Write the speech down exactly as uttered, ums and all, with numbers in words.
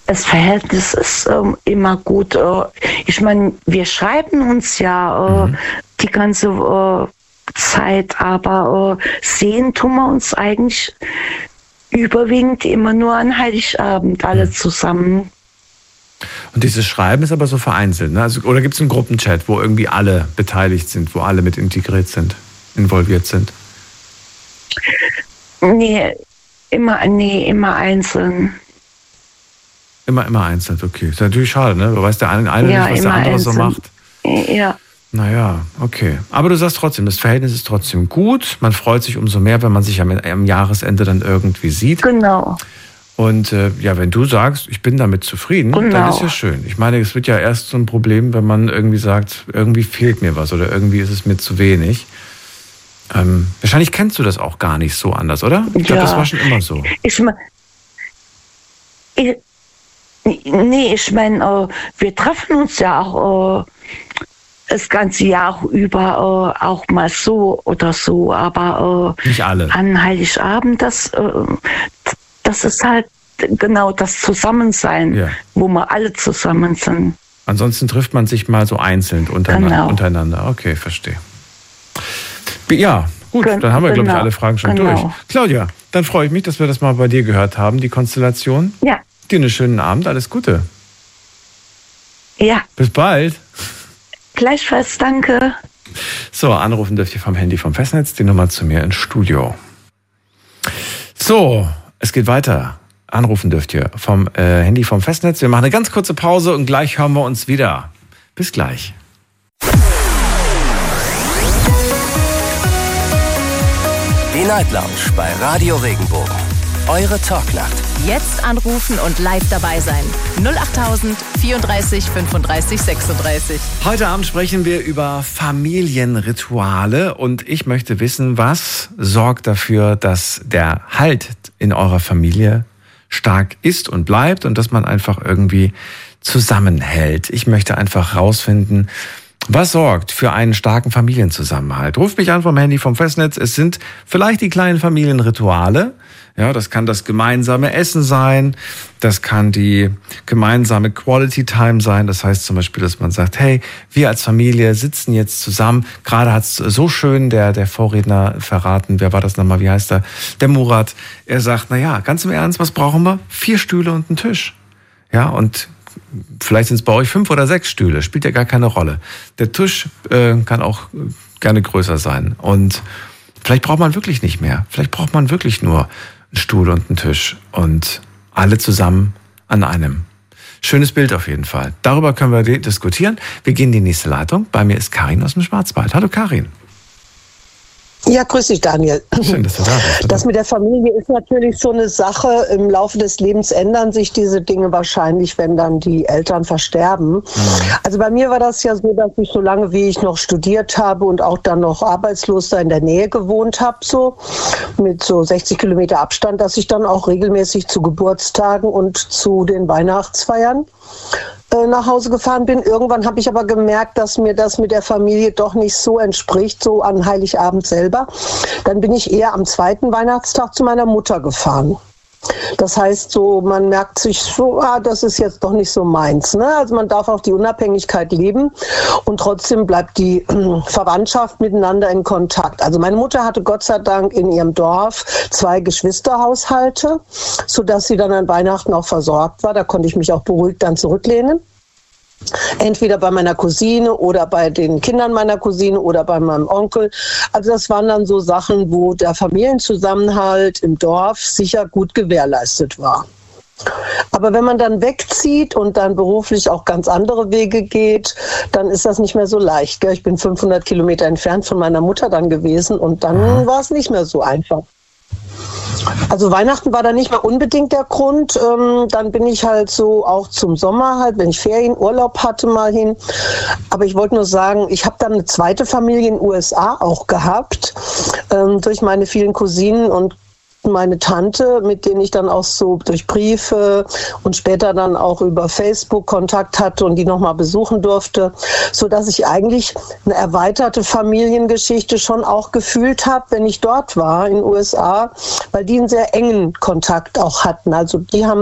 Das Verhältnis ist ähm, immer gut. Äh, ich meine, wir schreiben uns ja äh, mhm. die ganze äh, Zeit, aber äh, sehen tun wir uns eigentlich überwiegend immer nur an Heiligabend alle mhm. zusammen. Und dieses Schreiben ist aber so vereinzelt, ne? Also, oder gibt es einen Gruppenchat, wo irgendwie alle beteiligt sind, wo alle mit integriert sind, involviert sind? Nee, immer, nee, immer einzeln. Immer, immer einzeln, okay. Ist natürlich schade, ne? Du weißt der eine, eine ja, nicht, was der andere einzeln. so macht. Ja. Naja, okay. Aber du sagst trotzdem, das Verhältnis ist trotzdem gut. Man freut sich umso mehr, wenn man sich am, am Jahresende dann irgendwie sieht. Genau. Und äh, ja, wenn du sagst, ich bin damit zufrieden, genau. dann ist ja schön. Ich meine, es wird ja erst so ein Problem, wenn man irgendwie sagt, irgendwie fehlt mir was oder irgendwie ist es mir zu wenig. Ähm, wahrscheinlich kennst du das auch gar nicht so anders, oder? Ich glaube, ja. das war schon immer so. Ich meine, nee, ich meine, äh, wir treffen uns ja auch äh, das ganze Jahr über äh, auch mal so oder so, aber äh, nicht alle. An Heiligabend, das, äh, das ist halt genau das Zusammensein, ja. wo wir alle zusammen sind. Ansonsten trifft man sich mal so einzeln untereinander. Genau. untereinander. Okay, verstehe. Ja, gut, dann haben wir, genau. glaube ich, alle Fragen schon genau. durch. Claudia, dann freue ich mich, dass wir das mal bei dir gehört haben, die Konstellation. Ja. Dir einen schönen Abend, alles Gute. Ja. Bis bald. Gleichfalls, danke. So, anrufen dürft ihr vom Handy vom Festnetz, die Nummer zu mir ins Studio. So, es geht weiter. Anrufen dürft ihr vom äh, Handy vom Festnetz. Wir machen eine ganz kurze Pause und gleich hören wir uns wieder. Bis gleich. Die Night Lounge bei Radio Regenbogen. Eure Talknacht. Jetzt anrufen und live dabei sein. null acht tausend vierunddreißig fünfunddreißig sechsunddreißig. Heute Abend sprechen wir über Familienrituale und ich möchte wissen, was sorgt dafür, dass der Halt in eurer Familie stark ist und bleibt und dass man einfach irgendwie zusammenhält. Ich möchte einfach rausfinden, was sorgt für einen starken Familienzusammenhalt. Ruft mich an vom Handy vom Festnetz. Es sind vielleicht die kleinen Familienrituale. Ja, das kann das gemeinsame Essen sein, das kann die gemeinsame Quality Time sein. Das heißt zum Beispiel, dass man sagt, hey, wir als Familie sitzen jetzt zusammen. Gerade hat es so schön der der Vorredner verraten. Wer war das nochmal? Wie heißt er? Der Murat. Er sagt, na ja, ganz im Ernst, was brauchen wir? Vier Stühle und einen Tisch. Ja, und vielleicht sind es bei euch fünf oder sechs Stühle. Spielt ja gar keine Rolle. Der Tisch äh, kann auch gerne größer sein. Und vielleicht braucht man wirklich nicht mehr. Vielleicht braucht man wirklich nur einen Stuhl und einen Tisch und alle zusammen an einem. Schönes Bild auf jeden Fall. Darüber können wir diskutieren. Wir gehen in die nächste Leitung. Bei mir ist Karin aus dem Schwarzwald. Hallo Karin. Ja, grüß dich, Daniel. Schön, dass du da bist. Das mit der Familie ist natürlich so eine Sache. Im Laufe des Lebens ändern sich diese Dinge wahrscheinlich, wenn dann die Eltern versterben. Mhm. Also bei mir war das ja so, dass ich so lange, wie ich noch studiert habe und auch dann noch arbeitslos da in der Nähe gewohnt habe, so mit so sechzig Kilometer Abstand, dass ich dann auch regelmäßig zu Geburtstagen und zu den Weihnachtsfeiern nach Hause gefahren bin. Irgendwann habe ich aber gemerkt, dass mir das mit der Familie doch nicht so entspricht, so an Heiligabend selber. Dann bin ich eher am zweiten Weihnachtstag zu meiner Mutter gefahren. Das heißt, so man merkt sich so, ah, das ist jetzt doch nicht so meins. Ne? Also man darf auch die Unabhängigkeit leben und trotzdem bleibt die äh, Verwandtschaft miteinander in Kontakt. Also meine Mutter hatte Gott sei Dank in ihrem Dorf zwei Geschwisterhaushalte, sodass sie dann an Weihnachten auch versorgt war. Da konnte ich mich auch beruhigt dann zurücklehnen. Entweder bei meiner Cousine oder bei den Kindern meiner Cousine oder bei meinem Onkel. Also das waren dann so Sachen, wo der Familienzusammenhalt im Dorf sicher gut gewährleistet war. Aber wenn man dann wegzieht und dann beruflich auch ganz andere Wege geht, dann ist das nicht mehr so leicht. Gell? Ich bin fünfhundert Kilometer entfernt von meiner Mutter dann gewesen und dann war es nicht mehr so einfach. Also Weihnachten war dann nicht mehr unbedingt der Grund. Ähm, dann bin ich halt so auch zum Sommer halt, wenn ich Ferien, Urlaub hatte, mal hin. Aber ich wollte nur sagen, ich habe dann eine zweite Familie in den U S A auch gehabt, ähm, durch meine vielen Cousinen und meine Tante, mit denen ich dann auch so durch Briefe und später dann auch über Facebook Kontakt hatte und die nochmal besuchen durfte, so dass ich eigentlich eine erweiterte Familiengeschichte schon auch gefühlt habe, wenn ich dort war in den U S A, weil die einen sehr engen Kontakt auch hatten. Also die haben